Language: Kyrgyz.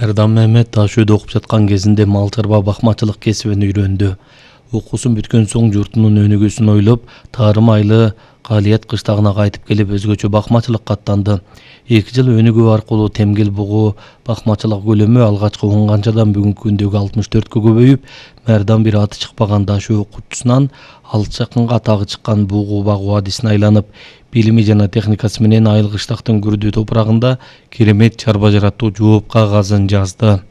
Мәрдан Мehmet Таш үйдө окуп жаткан кезинде мал чарба бакмачылык кесибин үйрөндү. Окуусун бүткөн соң журтунун өнүгүүсүн ойлоп, Тарым Айлы Калият кыштагына кайтып келип өзгөчө бакмачылыкка аттанды. 2 жыл өнүгүү аркылуу темгел бугу бакмачылык көлөмү алгачкы 10 канчадан бүгүнкү күндөгү 64кө көбөйүп, Мәрдан бир аты чыкпаган Таш үй окуучусунан алыс жакынга атагы чыккан бугу багуу адисине айланып, билими жана техникасы менен Айыл кыштактын күрдүү топурагында керемет чарба жаратуу жооп кагазын жазды.